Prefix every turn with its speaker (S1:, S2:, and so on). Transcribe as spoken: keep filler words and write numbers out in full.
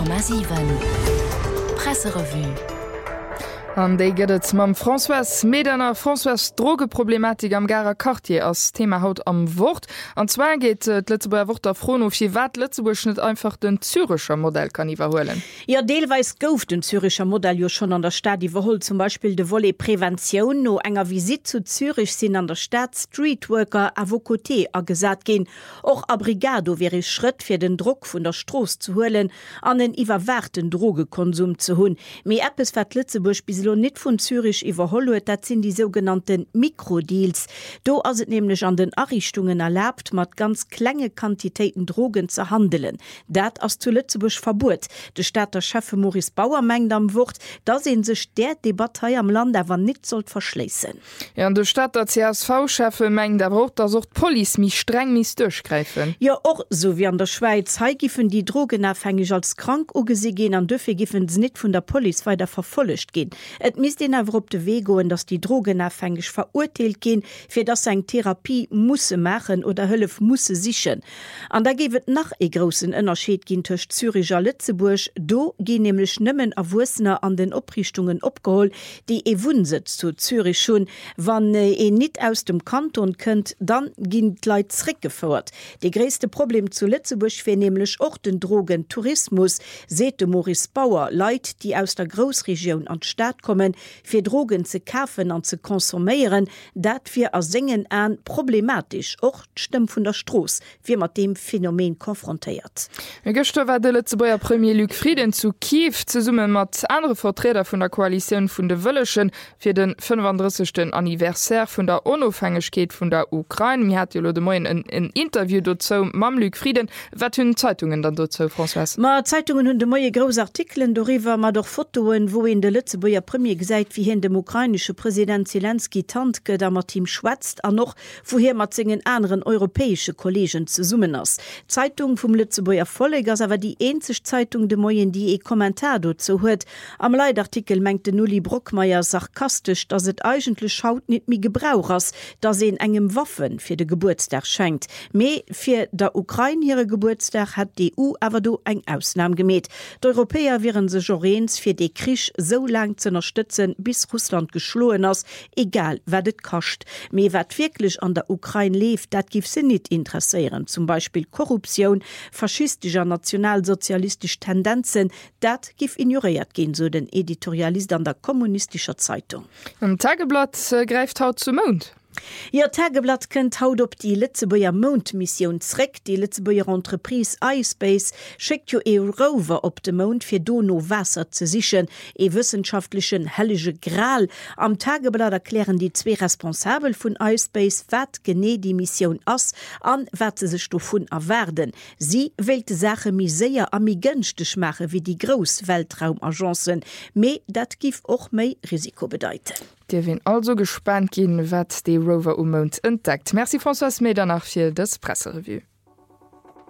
S1: Komma sieben Presserevue.
S2: An déi gëtt mam François Mederner François Drogeproblematik am garer Quartier ass Thema haut am Wort. Anzwer geht et Lützeburger Wort der Fron of fir wat Lützeburg net einfach den zyrischer Modell kann iwwerhoelen.
S3: Ja, deelweis gouf den zyrischer Modell jo schon an der Stadt iwwerholt, zum Beispiel de Wolle Prävention no enger Visit zu Zürich sinn an der Stadt Streetworker a Vokoté a gesat gin. Och a Brigado wäre Schritt fir den Druck vun der Stroos zu hoelen an den iwwerwerten Drogekonsum zu hunn. Me Appes wat Lützeburg bis nicht von Zürich überholt, das sind die sogenannten Mikrodeals. Do as het nämlich an den Errichtungen erlaubt, mat ganz kleine Quantitäten Drogen zu handeln. Dat as zu Lützeburg verbot. De Stadter Chef Maurice Bauer mengt am Wort, da sehen sich der Debatte am Land aber nicht soll verschließen.
S2: Ja, an der Stadt der C S V-Chef mengt der Wort, da sucht Police mich streng mis durchgreifen.
S3: Ja, auch so wie an der Schweiz. Hei giffen die drogenabhängig als krank ugesehen gehen, an dürfe giffen sie nicht von der Police weiter verfolgt gehen. Et mis den awer op de we goen, dats die drogenabhängig verurteilt gin, fir dat eng Therapie musse machen oder hëllef musse sichen. An da gewet nach e grossen ënnerscheet gin tech Züricher Lützeburg, do gin nämlich nëmmen awussener an den Oprichtungen opgeholl, die e Wunsitz zu Zürich schon, wann e net aus dem Kanton kënnt, dann gin Leiit zrickgefordert. De gréste Problem zu Lützeburg fir nämlich och den Drogentourismus, sete Maurice Bauer, Leiit, die aus der Großregion an Staat kommen, fir Drogen ze kaufen an ze konsumieren, dat fir a sengen an problematisch och d'Stimm vun der Stroos, fir mat dem Phänomen konfrontiert.
S2: Gestern war de Lützeburger Premier Luc Frieden zu Kiew ze summe mat andere Vertreter vun der Koalition vun de Wëllechen fir den fünfunddreißigsten Anniversaire vun der Unabhängigkeit vun der Ukraine. Mir hat jo de Moin ein, ein Interview dazu mam Luc Frieden. Wat hunn Zeitungen dann dazu, François? Ma
S3: Zeitungen hunn de moie grosse Artikeln darüber, ma doch Fotoen, wo in de Lützeburger Premier gesagt, wie hin dem ukrainische Präsident Zelensky Tantke da mat Team schwätzt an noch woher mat zingen anderen europäische Kollegen zu summen ass. Zeitung vum Lützeburger Vollegers aber die einzig Zeitung de Moyen, die e Kommentar dazu huet. Am Leitartikel mengte Nulli Brockmeier sarkastisch, dass het eigentlich schaut net mi Gebrauchers, da se en engem Waffen fir de Geburtstag schenkt. Me fir der Ukraine ihre Geburtstag hat die E U aber do eng Ausnahme gemäht. Die Europäer wären se Jorens fir de Krisch so lang zu unterstützen, bis Russland geschloen ass, egal wat et kascht. Me wat wirklich an der Ukraine lebt, dat gif se nicht interessieren. Zum Beispiel Korruption, faschistischer nationalsozialistisch Tendenzen, dat gif ignoriert gehen, so den Editorialist an der kommunistischer Zeitung.
S2: Ein Tageblatt äh, greift haut zum Mond.
S3: Ihr Tageblatt kennt haut op die Lützeburger Mondmission zreck. Die Lützeburger Entreprise iSpace schickt jo e Rover op dem Mond fir Dono Wasser zu sichern, e wissenschaftlichen hellige Gral. Am Tageblatt erklären die zwei Responsabel von iSpace, wat gene die Mission ass, an wat ze sech davon erwerden. Sie wählte Sache mi sehr ami günstig mache wie die Großweltraumagenzen, me dat gif och mei Risiko bedeuten.
S2: Dir win also gespannt gin, wat de Rover um Mond entdeckt. Merci François Mederner fir das Presserevue.